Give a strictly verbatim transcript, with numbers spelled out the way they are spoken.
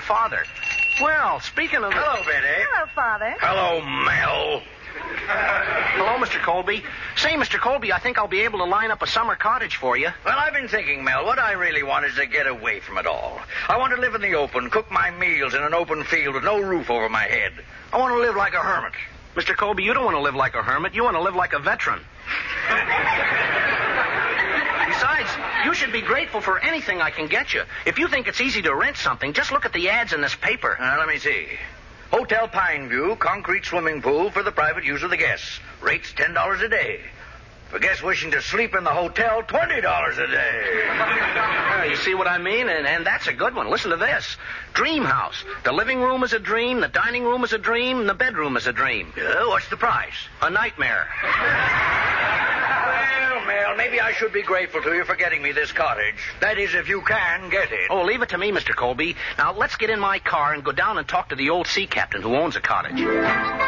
father. Well, speaking of... Hello, Betty. Hello, Father. Hello, Mel. Hello, Mister Colby. Say, Mister Colby, I think I'll be able to line up a summer cottage for you. Well, I've been thinking, Mel, what I really want is to get away from it all. I want to live in the open, cook my meals in an open field with no roof over my head. I want to live like a hermit. Mister Colby, you don't want to live like a hermit. You want to live like a veteran. Besides, you should be grateful for anything I can get you. If you think it's easy to rent something, just look at the ads in this paper. Uh, let me see. Hotel Pineview, concrete swimming pool for the private use of the guests. Rates ten dollars a day. For guests wishing to sleep in the hotel, twenty dollars a day. Uh, you see what I mean? And, and that's a good one. Listen to this. Dream house. The living room is a dream, the dining room is a dream, and the bedroom is a dream. Uh, what's the price? A nightmare. Well, Mel, maybe I should be grateful to you for getting me this cottage. That is, if you can get it. Oh, leave it to me, Mister Colby. Now, let's get in my car and go down and talk to the old sea captain who owns a cottage.